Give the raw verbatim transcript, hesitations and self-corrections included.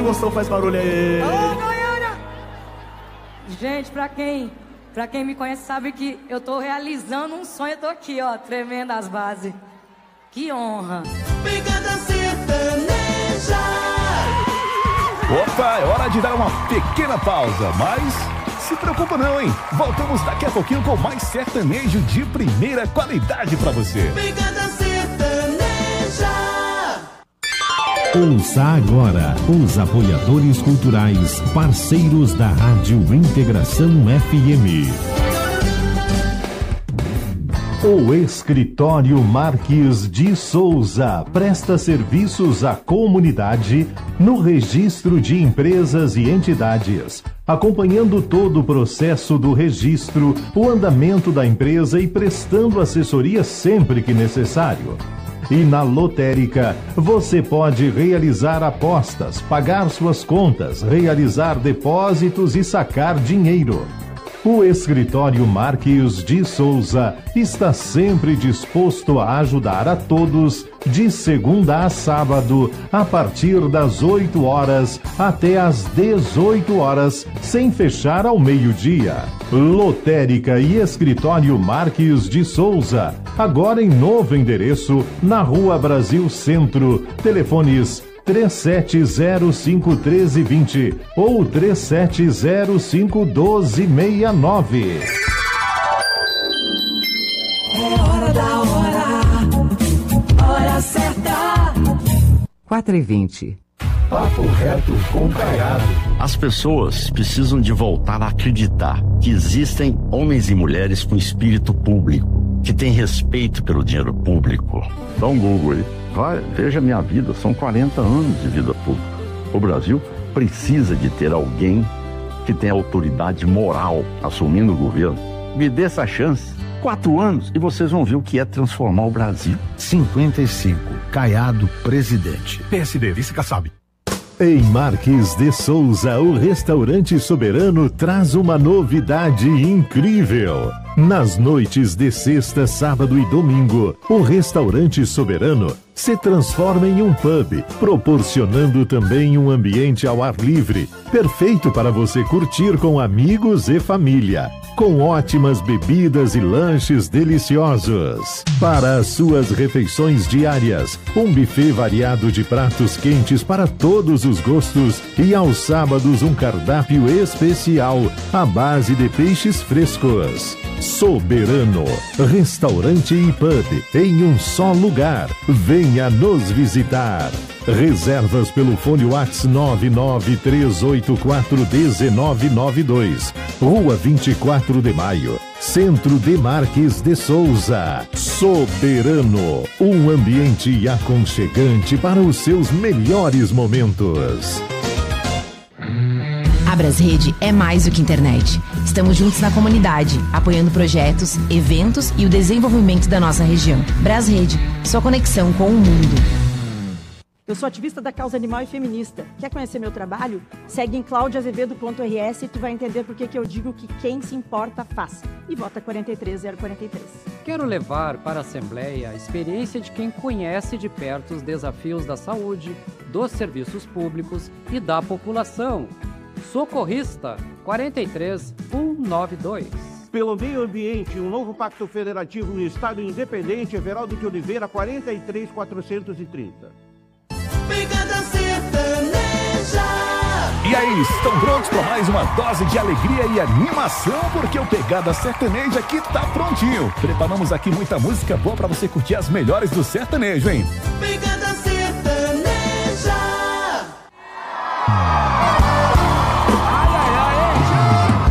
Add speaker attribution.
Speaker 1: emoção faz barulho aí.
Speaker 2: Alô, Goiânia! Gente, pra quem, pra quem me conhece sabe que eu tô realizando um sonho. Eu tô aqui, ó, tremendo as bases. Que honra.
Speaker 3: Pegada sertaneja.
Speaker 4: Opa, é hora de dar uma pequena pausa, mas se preocupa não, hein? Voltamos daqui a pouquinho com mais sertanejo de primeira qualidade pra você.
Speaker 3: Pegada sertaneja.
Speaker 5: Ouça agora os apoiadores culturais, parceiros da Rádio Integração F M. O Escritório Marques de Souza presta serviços à comunidade no registro de empresas e entidades, acompanhando todo o processo do registro, o andamento da empresa e prestando assessoria sempre que necessário. E na lotérica, você pode realizar apostas, pagar suas contas, realizar depósitos e sacar dinheiro. O Escritório Marques de Souza está sempre disposto a ajudar a todos, de segunda a sábado, a partir das oito horas até às dezoito horas, sem fechar ao meio-dia. Lotérica e Escritório Marques de Souza, agora em novo endereço, na Rua Brasil Centro. Telefones três sete zero cinco um três dois zero ou três sete zero cinco um dois seis nove.
Speaker 3: É hora da hora, hora certa.
Speaker 6: quatro e vinte.
Speaker 7: Papo reto com Caiado.
Speaker 8: As pessoas precisam de voltar a acreditar que existem homens e mulheres com espírito público, que têm respeito pelo dinheiro público. Dá um Google aí. Vai, veja minha vida, são quarenta anos de vida pública. O Brasil precisa de ter alguém que tenha autoridade moral assumindo o governo. Me dê essa chance. Quatro anos e vocês vão ver o que é transformar o Brasil.
Speaker 9: cinquenta e cinco, Caiado, presidente.
Speaker 4: P S D, vice Kassab.
Speaker 5: Em Marques de Souza, o Restaurante Soberano traz uma novidade incrível. Nas noites de sexta, sábado e domingo, o Restaurante Soberano se transforma em um pub, proporcionando também um ambiente ao ar livre, perfeito para você curtir com amigos e família, com ótimas bebidas e lanches deliciosos. Para as suas refeições diárias, um buffet variado de pratos quentes para todos os gostos e aos sábados um cardápio especial à base de peixes frescos. Soberano, restaurante e pub em um só lugar. Venha nos visitar. Reservas pelo fone WhatsApp nove nove três oito quatro um nove nove dois. Rua vinte e quatro de maio, Centro de Marques de Souza. Soberano, um ambiente aconchegante para os seus melhores momentos.
Speaker 10: A Brasrede é mais do que internet. Estamos juntos na comunidade, apoiando projetos, eventos e o desenvolvimento da nossa região. Brasrede, sua conexão com o mundo.
Speaker 11: Eu sou ativista da causa animal e feminista. Quer conhecer meu trabalho? Segue em claudia azevedo ponto r s e tu vai entender por que eu digo que quem se importa faz. E vota quarenta e três zero quarenta e três.
Speaker 12: Quero levar para a Assembleia a experiência de quem conhece de perto os desafios da saúde, dos serviços públicos e da população. Socorrista quarenta e três mil cento e noventa e dois.
Speaker 13: Pelo meio ambiente, um novo pacto federativo no Estado Independente, Everaldo de Oliveira, quarenta e três mil quatrocentos e trinta.
Speaker 3: Pegada sertaneja.
Speaker 4: E aí, estão prontos para mais uma dose de alegria e animação? Porque o Pegada Sertaneja aqui tá prontinho. Preparamos aqui muita música boa para você curtir as melhores do sertanejo, hein?
Speaker 3: Pegada sertaneja.